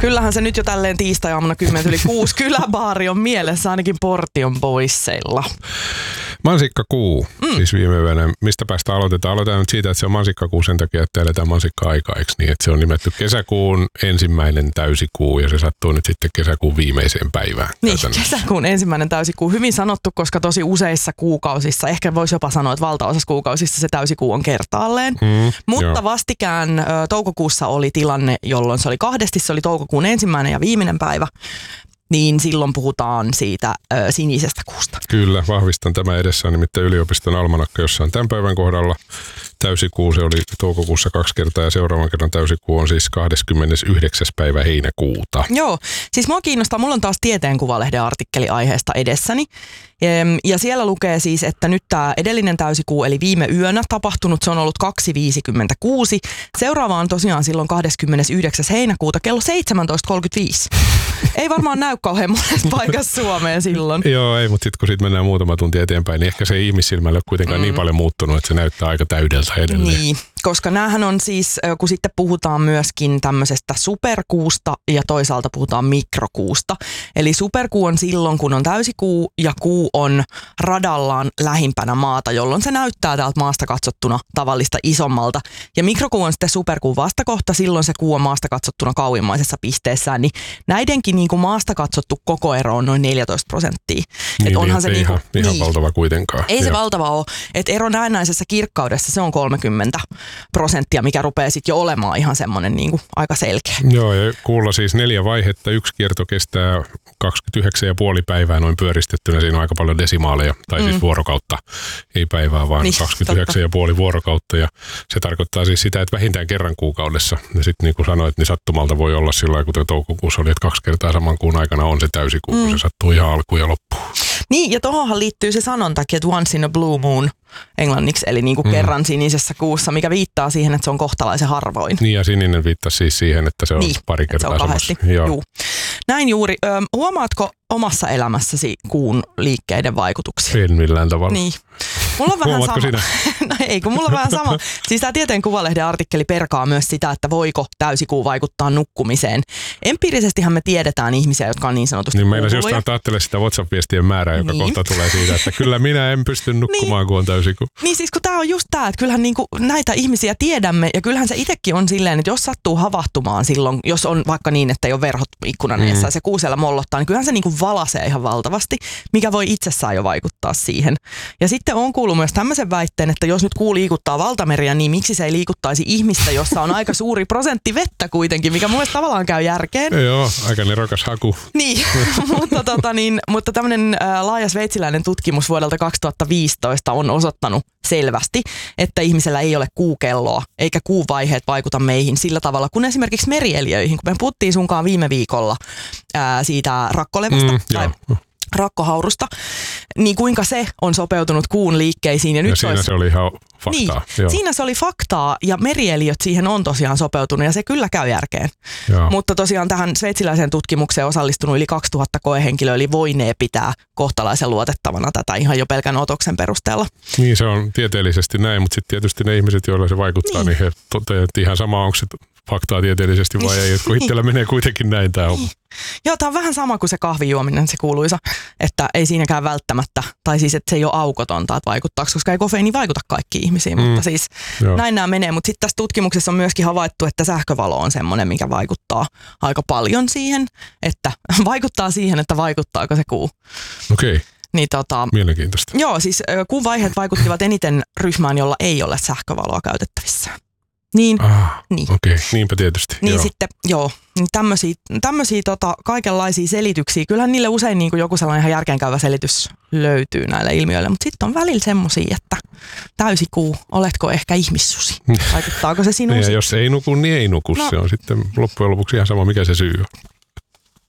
Kyllähän se nyt jo tälleen tiistai-aamuna 10:06 kyläbaari on mielessä, ainakin Portti on poisseilla. Mansikkakuu, siis viime yönä. Mistä päästä aloitetaan? Aloitetaan nyt siitä, että se on mansikkakuu sen takia, että eletään mansikka-aikaa, eikö niin? Että se on nimetty kesäkuun ensimmäinen täysikuu ja se sattuu nyt sitten kesäkuun viimeiseen päivään. Niin, kesäkuun ensimmäinen täysikuu. Hyvin sanottu, koska tosi useissa kuukausissa, ehkä voisi jopa sanoa, että valtaosassa kuukausissa se täysikuu on kertaalleen. Mutta vastikään toukokuussa oli tilanne, jolloin se oli kahdesti, se oli toukokuun ensimmäinen ja viimeinen päivä. Niin silloin puhutaan siitä sinisestä kuusta. Kyllä, vahvistan tämä edessä on nimittäin yliopiston almanakka, jossa on tämän päivän kohdalla täysikuu. Se oli toukokuussa 2 kertaa ja seuraavan kerran täysikuu on siis 29. päivä heinäkuuta. Joo, siis mua kiinnostaa, mulla on taas Tieteen Kuvalehden artikkeli aiheesta edessäni. Ja siellä lukee siis, että nyt tämä edellinen täysikuu, eli viime yönä tapahtunut, se on ollut 2.56. Seuraava on tosiaan silloin 29. heinäkuuta kello 17.35. Ei varmaan näy kauhean monessa paikassa Suomeen silloin. Joo, ei, mutta sitten kun siitä mennään muutama tunti eteenpäin, niin ehkä se ei ihmissilmällä ole kuitenkaan niin paljon muuttunut, että se näyttää aika täydeltä edelleen. Niin, koska näähän on siis, kun sitten puhutaan myöskin tämmöisestä superkuusta ja toisaalta puhutaan mikrokuusta. Eli superkuu on silloin, kun on täysikuu ja kuu on radallaan lähimpänä maata, jolloin se näyttää täältä maasta katsottuna tavallista isommalta. Ja mikrokuu on sitten superkuun vastakohta, silloin se kuu on maasta katsottuna kauimmaisessa pisteessään. Niin näidenkin niin kuin maasta katsottu koko ero on noin 14%. Niin, onhan se ihan niin, valtava kuitenkaan. Ei se valtava ole. Että ero näennäisessä kirkkaudessa se on 30%, mikä rupeaa sitten jo olemaan ihan semmoinen niin kuin aika selkeä. Joo, ja kuulla siis 4 vaihetta. Yksi kierto kestää 29,5 päivää noin pyöristettynä. Siinä on aika paljon desimaaleja, tai siis vuorokautta. Ei päivää, vaan niin, 29,5 vuorokautta. Ja se tarkoittaa siis sitä, että vähintään kerran kuukaudessa. Ja sitten niin kuin sanoit, niin sattumalta voi olla sillä lailla, kuten toukokuussa oli, että 2 kertaa saman kuun aikana on se täysikuu, kun se sattuu ihan alkuun ja loppuun. Niin, ja tohonhan liittyy se sanontakin, että once in a blue moon englanniksi, eli niin kuin kerran sinisessä kuussa, mikä viittaa siihen, että se on kohtalaisen harvoin. Niin, ja sininen viittasi siis siihen, että se on pari kertaa se on kahdesti. Joo. Näin juuri. Huomaatko omassa elämässäsi kuun liikkeiden vaikutuksia? En millään tavalla. Niin. Mulla on vähän sama. Sinä? No ei, kun mulla on vähän sama. Siis tämä Tieteen Kuvalehden artikkeli perkaa myös sitä, että voiko täysikuu vaikuttaa nukkumiseen. Empiirisestihän me tiedetään ihmisiä, jotka on niin sanotusti niin meillä jostain ajattelee sitä WhatsApp-viestien määrää, joka kohta tulee siitä, että kyllä minä en pysty nukkumaan, kun on täysikuu. Niin siis kun tämä on just tämä, että kyllähän niinku näitä ihmisiä tiedämme ja kyllähän se itsekin on silleen, että jos sattuu havahtumaan silloin, jos on vaikka niin, että ei ole verhot ikkunan edessä ja se kuu siellä mollottaa, niin kyllähän se niinku valasee ihan valtavasti, mikä voi itsessään jo vaikuttaa siihen. Ja sitten on kuullut myös tämmöisen väitteen, että jos nyt kuu liikuttaa valtameriä, niin miksi se ei liikuttaisi ihmistä, jossa on aika suuri prosentti vettä kuitenkin, mikä mun mielestä tavallaan käy järkeen. Joo, aika nerokas haku. Niin, mutta tämmöinen laaja sveitsiläinen tutkimus vuodelta 2015 on osoittanut selvästi, että ihmisellä ei ole kuukelloa, eikä kuuvaiheet vaikuta meihin sillä tavalla kuin esimerkiksi merieliöihin. Kun me puhuttiin sunkaan viime viikolla siitä rakkolevästä tai rakkohaurusta, niin kuinka se on sopeutunut kuun liikkeisiin. Ja nyt siinä se oli ihan faktaa. Niin, siinä se oli faktaa ja merieliöt siihen on tosiaan sopeutunut ja se kyllä käy järkeen. Joo. Mutta tosiaan tähän sveitsiläiseen tutkimukseen osallistunut yli 2000 koehenkilöä, eli voinee pitää kohtalaisen luotettavana tätä ihan jo pelkän otoksen perusteella. Niin se on tieteellisesti näin, mutta sitten tietysti ne ihmiset, joilla se vaikuttaa, niin he toteavat, että ihan sama onko se faktaa tieteellisesti vai ei, kun itsellä menee kuitenkin näin tämä homma. Joo, tämä on vähän sama kuin se kahvijuominen, se kuuluisa, että ei siinäkään välttämättä, tai siis että se ei ole aukotonta, että vaikuttaako, koska ei kofeiini vaikuta kaikkiin ihmisiin, mutta siis näin nämä menee. Mutta sitten tässä tutkimuksessa on myöskin havaittu, että sähkövalo on semmoinen, mikä vaikuttaa aika paljon siihen, että vaikuttaa siihen, että vaikuttaako se kuu. Okei. Niin, mielenkiintoista. Joo, siis kuun vaiheet vaikuttivat eniten ryhmään, jolla ei ole sähkövaloa käytettävissä. Niin. Okei, niinpä tietysti. Niin sitten, niin tämmöisiä kaikenlaisia selityksiä. Kyllähän niille usein niin kuin joku sellainen ihan järkeenkäyvä selitys löytyy näille ilmiöille, mutta sitten on välillä semmoisia, että täysikuu, oletko ehkä ihmissusi? Vaikuttaako se sinuun? Ja jos ei nuku, niin ei nuku. Se on sitten loppujen lopuksi ihan sama, mikä se syy on.